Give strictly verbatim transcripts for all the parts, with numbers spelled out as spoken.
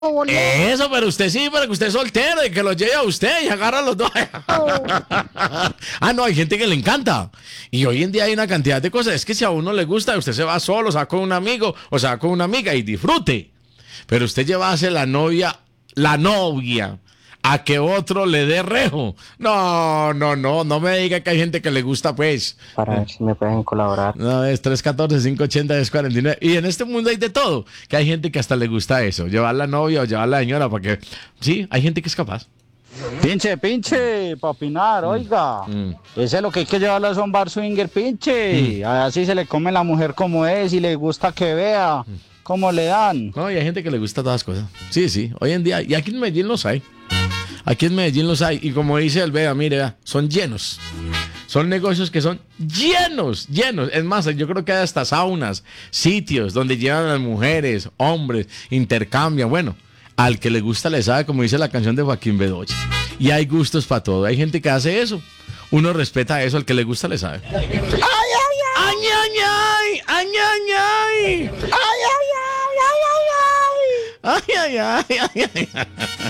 Eso, pero usted sí, pero que usted es soltero y que lo lleve a usted y agarra a los dos. Ah, no, hay gente que le encanta. Y hoy en día hay una cantidad de cosas. Es que si a uno le gusta, usted se va solo, se va con un amigo o se va con una amiga y disfrute. Pero usted llevase la novia, la novia, a que otro le dé rejo. No, no, no, no me diga que hay gente que le gusta, pues. Para ver si me pueden colaborar. No, es tres uno cuatro, cinco ocho cero, diez cuarenta y nueve. Y en este mundo hay de todo. Que hay gente que hasta le gusta eso. Llevar la novia o llevar la señora para que... Sí, hay gente que es capaz. Pinche, pinche, para opinar, oiga. Mm. Ese es lo que hay que llevarlo a un bar swinger, pinche. Así se le come la mujer como es y le gusta que vea cómo le dan. No, y hay gente que le gusta todas las cosas. Sí, sí, hoy en día. Y aquí en Medellín los hay. Aquí en Medellín los hay. Y como dice el Vega, mire, vea, son llenos. Son negocios que son llenos, llenos. Es más, yo creo que hay hasta saunas, sitios donde llevan a las mujeres, hombres, intercambian. Bueno, al que le gusta le sabe, como dice la canción de Joaquín Bedoya. Y hay gustos para todo. Hay gente que hace eso. Uno respeta eso, al que le gusta le sabe. ¡Ay, ay, ay! ¡Ay, ay, ay! ¡Ay, ay, ay! ¡Ay, ay, ay! ¡Ay, ay, ay! ¡Ay, ay, ay!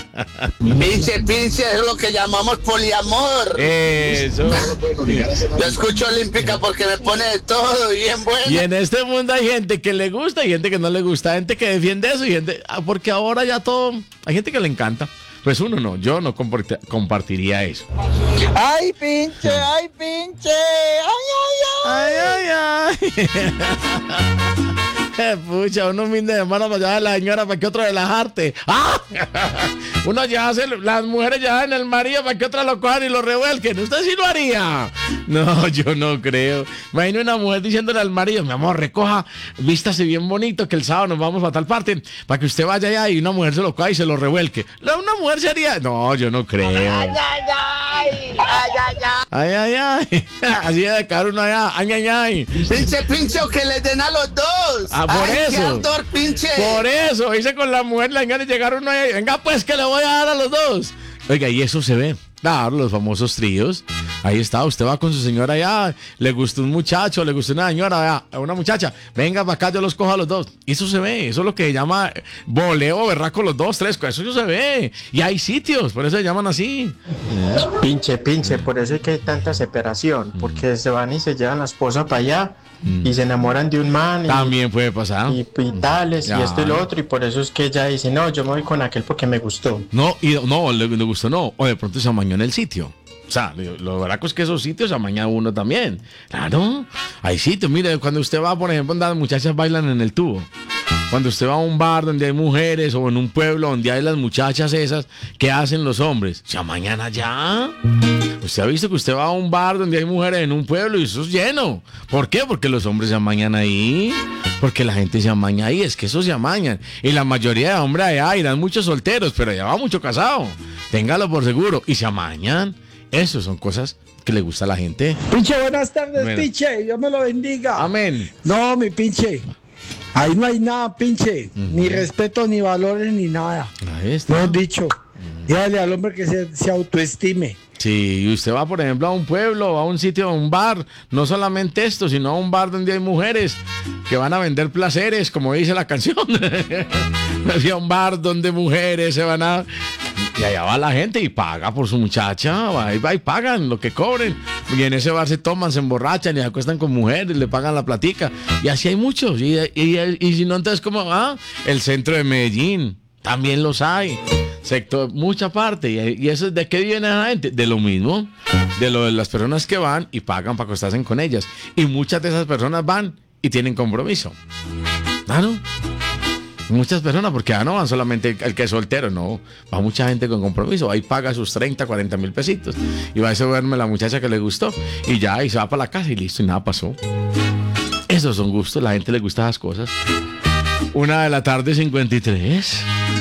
Pinche, pinche, es lo que llamamos poliamor. Eso. Yo escucho Olímpica porque me pone de todo bien bueno. Y en este mundo hay gente que le gusta y gente que no le gusta, gente que defiende eso y gente... Porque ahora ya todo... Hay gente que le encanta. Pues uno no, yo no compart- compartiría eso. ¡Ay, pinche! ¡Ay, pinche! ¡Ay, ay, Ay, ay, ay. Pucha, uno fin de semana para llevar a la señora para que otro relajarte. ¡Ah! Uno ya hace, las mujeres ya en el marido para que otra lo cojan y lo revuelquen. ¿Usted sí lo haría? No, yo no creo. Imagino una mujer diciéndole al marido, mi amor, recoja, vístase bien bonito que el sábado nos vamos a tal parte para que usted vaya allá y una mujer se lo coja y se lo revuelque. ¿Una mujer se haría? No, yo no creo. Ay, ay, ay, ay, ay, Ay, ay, ay. Así de caro uno allá. Ay, ay, ay. Pinche, pinche, o que les den a los dos. Ah, por Ay, qué eso. ardor, pinche. Por eso, hice con la mujer, la señora y llegaron ahí. Venga, pues que le voy a dar a los dos. Oiga, y eso se ve. Claro, los famosos tríos. Ahí está, usted va con su señora allá, le gustó un muchacho, le gustó una señora, una muchacha. Venga para acá, yo los cojo a los dos. Eso se ve, eso es lo que se llama voleo, berraco, los dos, tres. Eso ya se ve. Y hay sitios, por eso se llaman así. Pinche, pinche, por eso es que hay tanta separación, porque se van y se llevan la esposa para allá y se enamoran de un man y, También puede pasar. y, y tales, Ya. y esto y lo otro, y por eso es que ella dice, no, yo me voy con aquel porque me gustó. No, y no, le, le gustó no. O de pronto se amañó en el sitio. O sea, lo, lo verdad es que esos sitios se amaña uno también. Claro, hay sitios. Mire, cuando usted va, por ejemplo, donde las muchachas bailan en el tubo. Cuando usted va a un bar donde hay mujeres o en un pueblo donde hay las muchachas esas, ¿qué hacen los hombres? ¿Se amañan allá? Usted ha visto que usted va a un bar donde hay mujeres en un pueblo y eso es lleno. ¿Por qué? Porque los hombres se amañan ahí. Porque la gente se amaña ahí. Es que eso se amañan. Y la mayoría de hombres allá irán muchos solteros, pero allá va mucho casado. Téngalo por seguro. Y se amañan. Eso son cosas que le gusta a la gente. Pinche, buenas tardes, Bueno. pinche. Dios me lo bendiga. Amén. No, mi pinche. Ahí no hay nada, pinche. Ni respeto, ni valores, ni nada. Ahí está. Lo he dicho. Dígale al hombre que se, se autoestime. Si usted va, por ejemplo, a un pueblo, a un sitio, a un bar, no solamente esto, sino a un bar donde hay mujeres que van a vender placeres, como dice la canción. A un bar donde mujeres se van a... Y allá va la gente y paga por su muchacha, va y, va y pagan lo que cobren. Y en ese bar se toman, se emborrachan y se acuestan con mujeres, le pagan la platica. Y así hay muchos. Y, y, y si no, entonces, ¿cómo? Ah, el centro de Medellín, también los hay. Sector, mucha parte. Y, y eso, ¿de qué viene la gente? De lo mismo. De lo de las personas que van y pagan para acostarse con ellas. Y muchas de esas personas van y tienen compromiso. Claro. Muchas personas, porque ya no van solamente el que es soltero, no. Va mucha gente con compromiso. Ahí paga sus treinta, cuarenta mil pesitos. Y va a eso verme la muchacha que le gustó. Y ya, y se va para la casa y listo, y nada pasó. Esos son gustos, la gente le gusta esas cosas. Una de la tarde, cincuenta y tres.